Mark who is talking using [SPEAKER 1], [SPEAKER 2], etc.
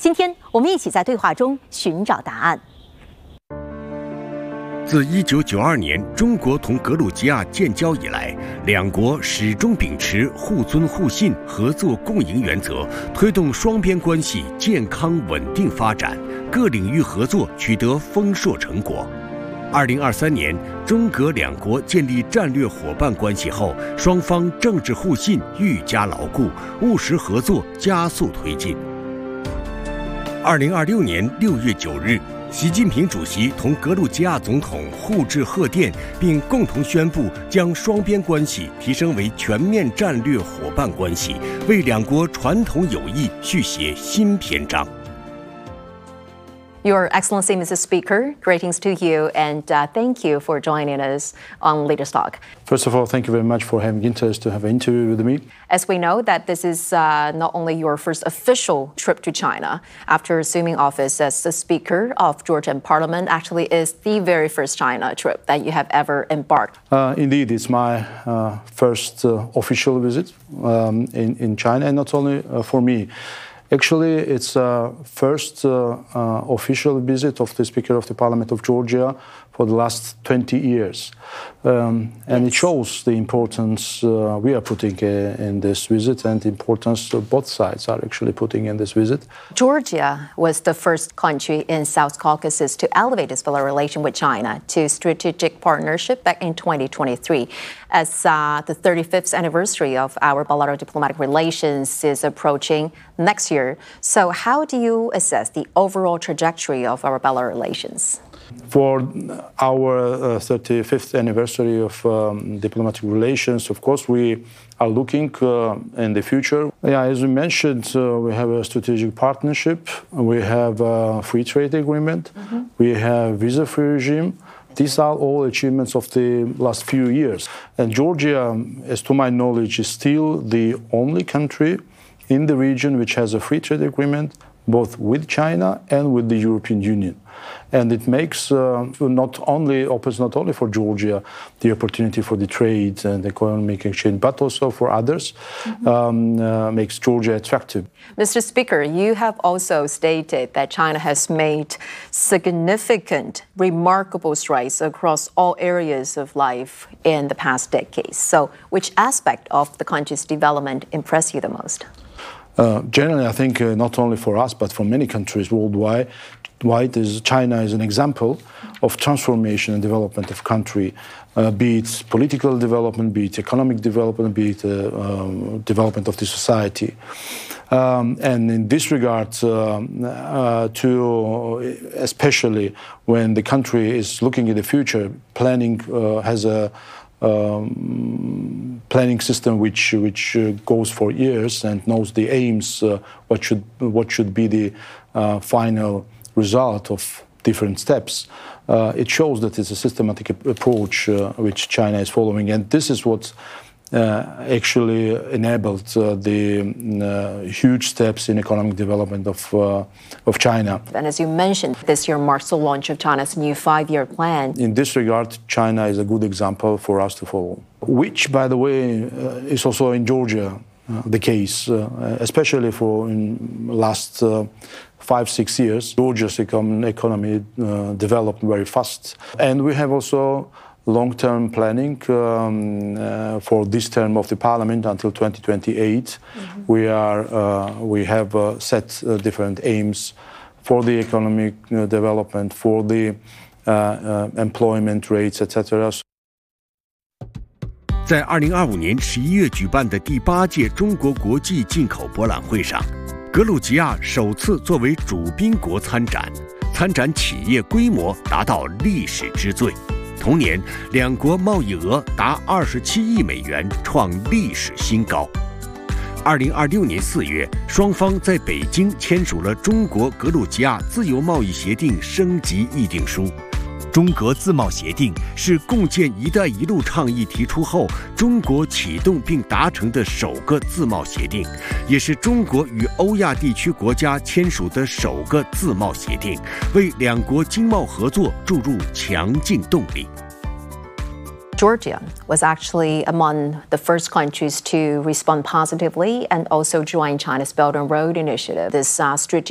[SPEAKER 1] 今天我们一起在对话中寻找答案。
[SPEAKER 2] 自1992年中国同格鲁吉亚建交以来，两国始终秉持互尊互信、合作共赢原则，推动双边关系健康稳定发展，各领域合作取得丰硕成果。2023年，中格两国建立战略伙伴关系后，双方政治互信愈加牢固，务实合作加速推进。2026年6月9日。习近平主席同格鲁吉亚总统互致贺电，并共同宣布将双边关系提升为全面战略伙伴关系，为两国传统友谊续写新篇章。
[SPEAKER 1] Your Excellency, Mrs. Speaker, greetings to you, and thank you for joining us on Leaders Talk.
[SPEAKER 3] First of all, thank you very much for having interest to have an interview with me.
[SPEAKER 1] As we know that this is not only your first official trip to China after assuming office as the Speaker of Georgian Parliament, actually is the very first China trip that you have ever embarked.
[SPEAKER 3] Indeed, it's my first official visit in China, and not only for me. Actually, it's first official visit of the Speaker of the Parliament of Georgia for the last 20 years. And it shows the importance we are putting in this visit and the importance both sides are actually putting in this visit.
[SPEAKER 1] Georgia was the first country in South Caucasus to elevate its bilateral relation with China to strategic partnership back in 2023. As the 35th anniversary of our bilateral diplomatic relations is approaching next year, so how do you assess the overall trajectory of our bilateral relations?
[SPEAKER 3] For our 35th anniversary of diplomatic relations, of course, we are looking in the future. Yeah, as we mentioned, we have a strategic partnership, we have a free trade agreement, we have visa-free regime. These are all achievements of the last few years. And Georgia, as to my knowledge, is still the only country in the region which has a free trade agreement both with China and with the European Union. And it makes opens not only for Georgia the opportunity for the trade and economic exchange, but also for others, makes Georgia attractive.
[SPEAKER 1] Mr. Speaker, you have also stated that China has made significant, remarkable strides across all areas of life in the past decades. So which aspect of the country's development impressed you the most?
[SPEAKER 3] Generally, I think not only for us, but for many countries worldwide, China is an example of transformation and development of country, be it political development, be it economic development, be it development of the society. And in this regard, especially when the country is looking at the future, planning has a planning system which goes for years and knows the aims, what should be the final result of different steps. It shows that it's a systematic approach which China is following, and this is what actually enabled the huge steps in economic development of China.
[SPEAKER 1] And as you mentioned, this year marks the launch of China's new 5-year plan.
[SPEAKER 3] In this regard, China is a good example for us to follow, which, by the way, is also in Georgia the case, especially for in last 5-6 years. Georgia's economy developed very fast, and we have also long-term planning for this term of the parliament until 2028. We have set different aims for the economic development, for the employment rates, etc.
[SPEAKER 2] 在2025年11月举办的第8届中国国际进口博览会上，格鲁吉亚首次作为主宾国参展，参展企业规模达到历史之最。同年，两国贸易额达27亿美元，创历史新高。2026年4月，双方在北京签署了中国格鲁吉亚自由贸易协定升级议定书。中格自贸协定是共建“一带一路”倡议提出后，中国启动并达成的首个自贸协定，也是中国与欧亚地区国家签署的首个自贸协定，为两国经贸合作注入强劲动力。
[SPEAKER 1] Georgia was actually among the first countries to respond positively and also join China's Belt and Road Initiative. This strategic